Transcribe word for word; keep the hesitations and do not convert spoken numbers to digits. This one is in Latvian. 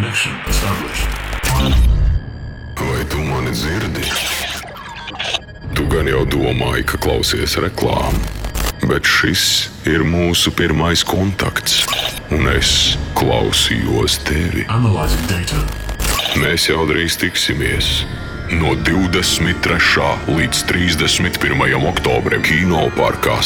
Connection established. Vai tu mani dzirdi? Tu gan jau domāji, ka klausies reklāmu, bet šis ir mūsu pirmais kontakts, un es klausījos tevi. Analyzing data. Mēs jau drīz tiksimies. No divdesmit trešā līdz trīsdesmit pirmajam oktobrim Kino parkā